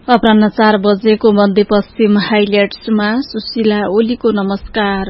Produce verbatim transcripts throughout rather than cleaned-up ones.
अपराह्न चार बजेको मध्यपश्चिम हाइलाइट्समा सुशीला ओलीको नमस्कार।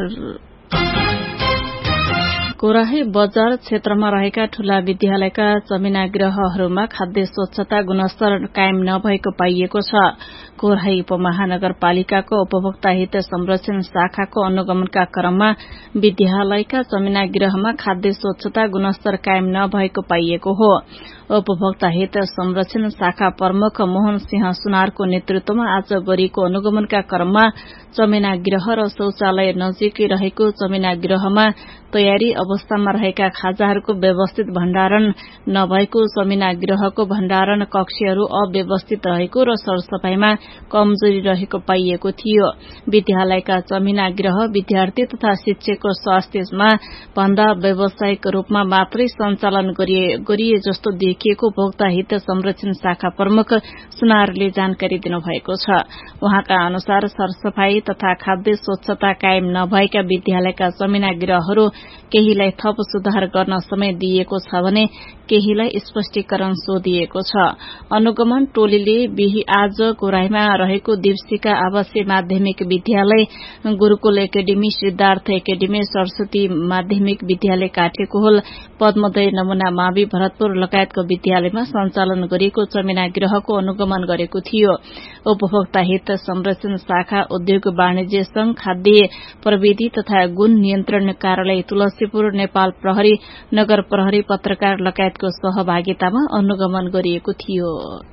कोराही बजार क्षेत्रमा रहेका ठूला विद्यालयका जमिनागृहहरूमा खाद्य स्वच्छता गुणस्तर कायम नभएको पाइएको छ। कोराही उपमहानगरपालिकाको उपभोक्ता हित संरक्षण शाखाको अनुगमनका क्रममा विद्यालयका जमिनागृहमा खाद्य स्वच्छता गुणस्तर कायम नभएको पाइएको हो। उपभोक्ता हित संरक्षण शाखा प्रमुख मोहन सिंह सुनारको नेतृत्वमा आज गरिएको अनुगमनका क्रममा जमिनागृह र शौचालय नजिकै रहेको जमिनागृहमा तयारी अवस्थामा रहेका खाजाहरूको व्यवस्थित भण्डारण नभएको, जमिनागृहको भण्डारण कक्षहरू अव्यवस्थित रहेको र सरसफाईमा कमजोरी रहेको पाइएको थियो। विद्यालयका जमिनागृह विद्यार्थी तथा शिक्षकको स्वास्थ्यमा भन्दा व्यावसायिक रूपमा मात्रै सञ्चालन गरिए जस्तो देखिएको उपभोक्ता हित संरक्षण शाखा प्रमुख सुनारले जानकारी दिनुभएको छ। उहाँका अनुसार सरसफाई तथा खाद्य स्वच्छता कायम नभएका विद्यालयका जमिनागृहहरू केहीलाई थप सुधार गर्न समय दिएको छ भने केहीलाई स्पष्टीकरण सोधिएको छ। अनुगमन टोलीले बिही आज कोराहीमा रहेको दीपशिखा आवासीय माध्यमिक विद्यालय, गुरूकुल एकाडेमी, सिद्धार्थ एकाडेमी, सरस्वती माध्यमिक विद्यालय काठेकोहोल, पद्मोदय नमूना मावि भरतपुर लगायतको विद्यालयमा सञ्चालन गरिएको जमिनागृहको अनुगमन गरेको थियो। उपभोक्ता हित संरक्षण शाखा, उद्योग वाणिज्य संघ, खाद्य प्रविधि तथा गुण नियन्त्रण कार्यालय तुलसीपुर, नेपाल प्रहरी, नगर प्रहरी, पत्रकार लगायतको सहभागितामा अनुगमन गरिएको थियो।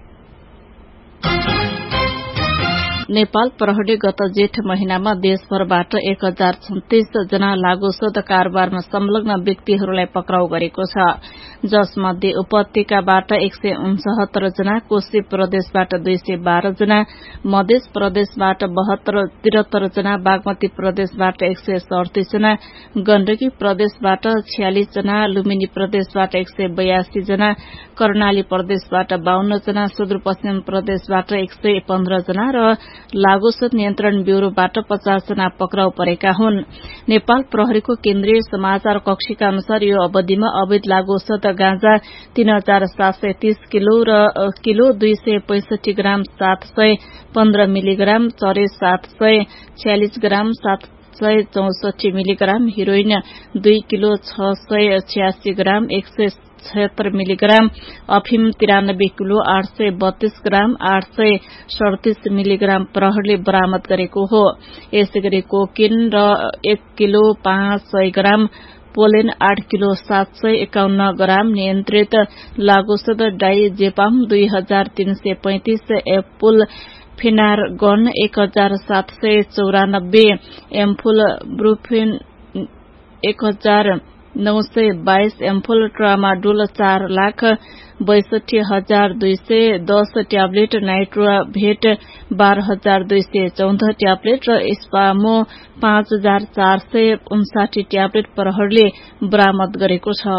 नेपाल प्रहरी गत जेठ महिनामा देशभरबाट एक हजार छत्तीस जना लागुशोध कारोबारमा संलग्न व्यक्तिहरूलाई पक्राउ गरेको छ, जसमध्ये उपत्यकाबाट एक सय उनसत्तर जना, कोशी प्रदेशबाट दुई सय बाह्र जना, मध्य प्रदेशबाट बहत्तर त्रिहत्तर जना, बागमती प्रदेशबाट एक सय सड़तीस जना, गण्डकी प्रदेशबाट छयालिस जना, लुम्बिनी प्रदेशबाट एक सय बयासी जना, कर्णाली प्रदेशबाट बाहन्न जना, सुदूरपश्चिम प्रदेशबाट एक सय पन्ध्र जना र लागुशोध नियन्त्रण ब्यूरोबाट पचास जना पक्राउ परेका हुन्। नेपाल प्रहरीको केन्द्रीय समाचार कक्षीका अनुसार यो अवधिमा अवैध लागुशोध गाँजा तीन हजार सात सय तीस किलो र किलो दुई सय पैंसठी ग्राम सात सय पन्ध्र मिलीग्राम, चरे सात सय छयालिस ग्राम, सात सय चौसठी मिलीग्राम, हिरोइन दुई किलो छ सय छयासी ग्राम, एक सय छहत्तर मिलीग्राम, अफिम तिरानब्बे किलो आठ सय बत्तीस ग्राम, आठ सय सड़तीस मिलीग्राम प्रहरले बरामद गरेको हो। यसैगरी कोकिन र एक किलो पाँच सय ग्राम, पोलेन आठ किलो सात सय एकाउन्न ग्राम, नियन्त्रित लागुशोध डाइजेपाम दुई हजार तीन सय पैंतिस, एप्पुल फिनारगन एक हजार सात सय चौरानब्बे, एम्फुल ब्रुफिन एक हजार नौ सय बाइस, एम्फुल ट्रामाडोल चार लाख बैसठी हजार दुई सय दस ट्याब्लेट, नाइट्रोभेट बाह्र हजार दुई सय चौध ट्याब्लेट र स्पामो पाँच हजार चार सय उन्साठी ट्याब्लेट प्रहरले बरामद गरेको छ।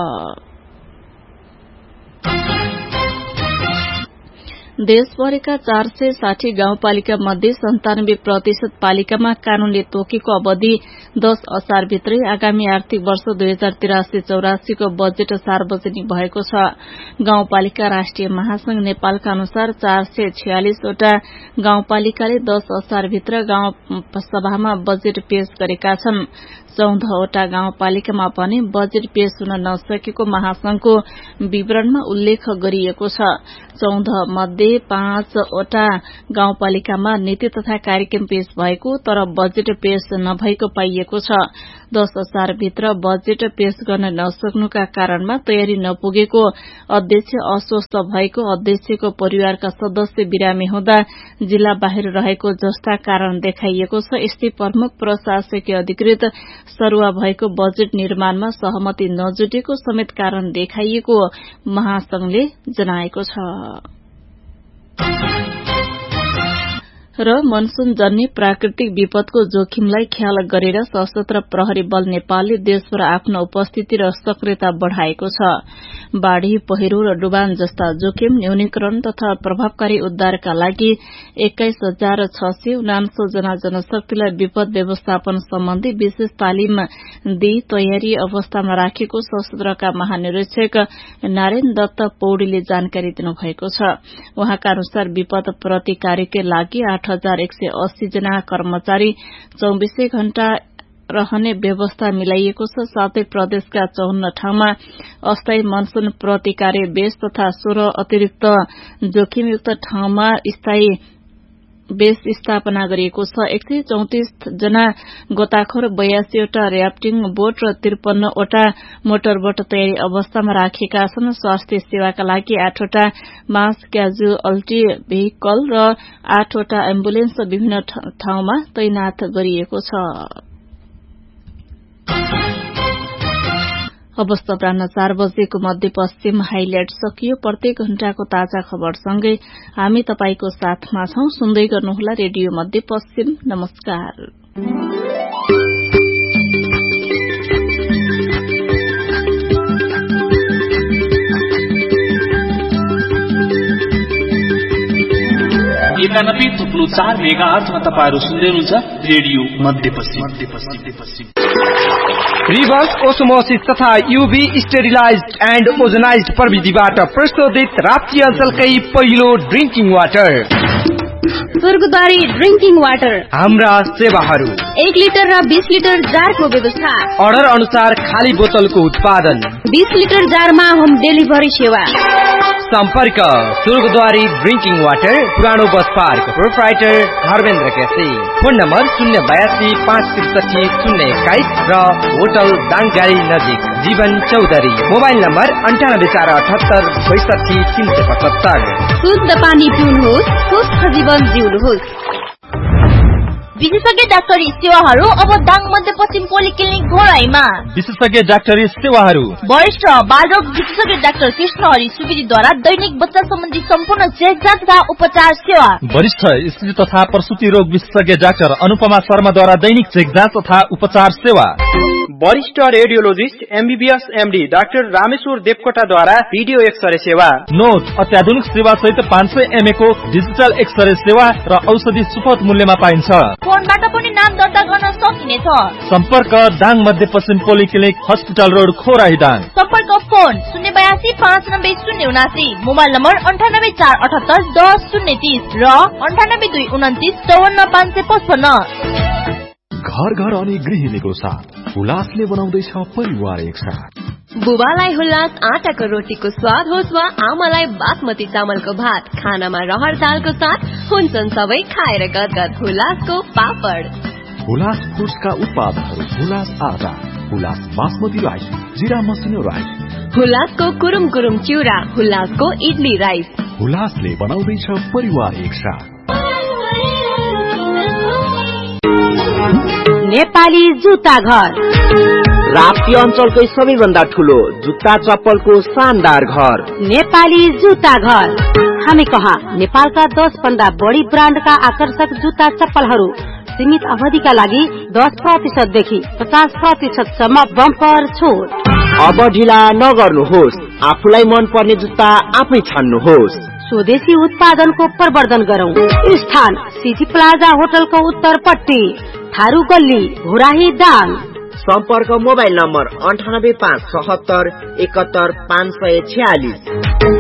देशभरिका चार सय साठी गाउँपालिका मध्ये सन्तानब्बे प्रतिशत पालिकामा कानूनले तोकेको अवधि दस असार भित्रै आगामी आर्थिक वर्ष दुई हजार तिरासी चौरासी को बजेट सार्वजनिक भएको छ। गाउँपालिका राष्ट्रिय महासंघ नेपालका अनुसार चार सय छयालिसवटा गाउँपालिकाले दस असार भित्र गाउँ सभामा बजेट पेश गरेका छन्। चौधवटा गाउँपालिकामा पनि बजेट पेश हुन नसकेको महासंघको विवरणमा उल्लेख गरिएको छ। चौध मध्ये पाँचवटा गाउँपालिकामा नीति तथा कार्यक्रम पेश भएको तर बजेट पेश नभएको पाइएको छ। दस असार भित्र बजेट पेश गर्न नसक्नुका कारणमा तयारी नपुगेको, अध्यक्ष अस्वस्थ भएको, अध्यक्षको परिवारका सदस्य बिरामी हुँदा जिल्ला बाहिर रहेको जस्ता कारण देखाइएको छ। यस्तै प्रमुख प्रशासकीय अधिकृत सरुवा भएको बजेट निर्माणमा सहमति नजुटेको समेत कारण देखाइएको महासंघले जनाएको छ। र मनसून जन्य प्राकृतिक विपदको जोखिमलाई ख्याल गरेर सशस्त्र प्रहरी बल नेपालले देशभर आफ्नो उपस्थिति र सक्रियता बढ़ाएको छ। बाढ़ी, पहिरो र डुबान जस्ता जोखिम न्यूनीकरण तथा प्रभावकारी उद्धारका लागि एक्काइस हजार छ सय उनान्सय जना जनशक्तिलाई विपद व्यवस्थापन सम्बन्धी विशेष तालिम दिई तयारी अवस्थामा राखेको सशस्त्रका महानिरीक्षक नारायण दत्त पौडेलले जानकारी दिनुभएको छ। उहाँका अनुसार विपद प्रतिकारकै लागि आठ हजार एक सय अस्सी जना कर्मचारी चौबीसै घण्टा रहने व्यवस्था मिलाइएको छ। साथै प्रदेशका चौवन्न ठाउँमा अस्थायी मनसून प्रतिकार्य बेस तथा सोह्र अतिरिक्त जोखिमयुक्त ठाउँमा स्थायी बेस स्थापना गरिएको छ। एक सय चौतिस जना गोताखोर, बयासीवटा र्याफ्टिङ बोट र त्रिपन्नवटा मोटरबोट तयारी अवस्थामा राखेका छन्। स्वास्थ्य सेवाका लागि आठवटा मास क्याजुअल्टी भेहिकल र आठवटा एम्बुलेन्स विभिन्न ठाउँमा तैनाथ गरिएको छ। अवस्था अपराह्न चार बजेको मध्यपश्चिम हाइलाइट सकियो। प्रत्येक घण्टाको ताजा खबरसँगै हामी तपाईको साथमा छौं। सुन्दै गर्नुहोला रेडियो मध्यपश्चिम। नमस्कार। एकानब्बे थुप्रो चार मेगा आठमा तपाईँहरू सुन्दै हुनुहुन्छ रेडियो मध्यपश्चिम। रिभर्स ओस्मोसिस तथा यूभी स्टेरिलाइज्ड एन्ड ओजनाइज्ड प्रविधिबाट प्रशोधित राप्ती अञ्चलकै पहिलो ड्रिंकिङ वाटर स्वर्गद्वारी ड्रिंकिङ वाटर। हाम्रा सेवाहरू एक लिटर र बीस लिटर जारको व्यवस्था। अर्डर अनुसार खाली बोतलको उत्पादन। बीस लिटर जारमा होम डेलिभरी सेवा। सम्पर्क स्वर्गद्वारी ड्रिंकिङ वाटर, पुरानो bus park, proprietor Dharmendra KC. Phone number शून्य बयासी पाँच त्रिसठी शून्य एक्काइस र होटल दाङगाडी नजिक जीवन चौधरी। मोबाइल नम्बर अन्ठानब्बे चार अठहत्तर बैसठी तीन सय पचहत्तर। शुद्ध पानी पिउनुहोस्, स्वस्थ जीवन जिउनुहोस्। विशेषज्ञ डाक्टरी सेवाहरू अब दाङ मध्यपश्चिम पोलिक्लिनिक घोराईमा। विशेषज्ञ डाक्टरी सेवाहरू वरिष्ठ बालरोग विशेषज्ञ डाक्टर कृष्ण हरि सुवेदीद्वारा दैनिक बच्चा सम्बन्धी सम्पूर्ण चेकजाँच तथा उपचार सेवा। वरिष्ठ स्त्री तथा प्रसुति रोग विशेषज्ञ डाक्टर अनुपमा शर्माद्वारा दैनिक चेकजाँच तथा उपचार सेवा। वरिष्ठ radiologist MBBS MD doctor Rameshwar देवकोटाद्वारा video x-ray सेवा। नोट अत्याधुनिक सेवा सहित पाँच सय एमए को डिजिटल एक्सरे सेवा र औषधि सुपथ मूल्यमा पाइन्छ। फोनबाट पनि नाम दर्ता गर्न सकिनेछ। सम्पर्क दाङ मध्यपश्चिम पोलिक्लिनिक हस्पिटल रोड खोराही दाङ। सम्पर्क फोन शून्य बयासी पाँच नब्बे शून्य उनासी। मोबाइल नम्बर अन्ठानब्बे चार अठहत्तर दस शून्य तीस र अन्ठानब्बे दुई उन्तिस चौवन्न पाँच सय पचपन्न। घर घर अनि गृहिणीको साथ हुलासले बनाउँदैछ परिवार एक साथ। बुबालाई हुलास आटाको रोटीको स्वाद होस् वा आमालाई बासमती चामलको भात, खानामा रहर दालको साथ हुन्छन् सबै खाएर गदगद हुलासको पापड। हुलास फुड्सका उत्पादनहरू हुलास आटा, हुलास बासमती राइस, जिरा मसिनो राइस, हुलासको कुरुम कुरुम चिउरा, हुलासको इडली राइस। हुलासले बनाउँदैछ परिवार एक साथ। नेपाली जुत्ता घर, राप्ती अञ्चलकै सबैभन्दा ठूलो जुत्ता चप्पलको शानदार घर नेपाली जुत्ता घर। हामी कहाँ नेपालका दस भन्दा बढी ब्रान्डका आकर्षक जुत्ता चप्पलहरू सीमित अवधिका लागि दस प्रतिशत देखि पचास प्रतिशत सम्म बम्पर छुट। अब ढिला नगर्नुहोस्, आफूलाई मन पर्ने जुत्ता आफै छान्नुहोस्। स्वदेशी उत्पादनको प्रवर्धन गरौं। स्थान सिटी प्लाजा होटलको उत्तरपट्टि, थारू गल्ली, घोराही दाङ। सम्पर्क मोबाइल नम्बर अन्ठानब्बे पाँच सतहत्तर एकहत्तर पाँच सय छ्यालिस।